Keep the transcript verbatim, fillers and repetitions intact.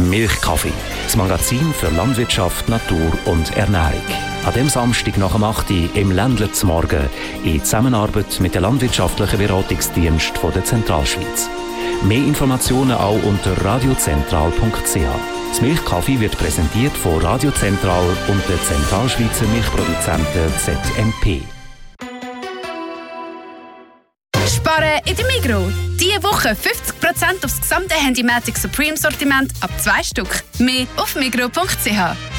Milchkaffee, das Magazin für Landwirtschaft, Natur und Ernährung. An dem Samstag nach dem acht Uhr im Ländler zum Morgen in Zusammenarbeit mit dem Landwirtschaftlichen Beratungsdienst von der Zentralschweiz. Mehr Informationen auch unter radiozentral punkt c h. Das Milchkaffee wird präsentiert von Radio Zentral und der Zentralschweizer Milchproduzenten Z M P. Sparen in der Migros. Diese Woche fünfzig Prozent aufs gesamte Handymatic Supreme Sortiment ab zwei Stück. Mehr auf migros punkt c h.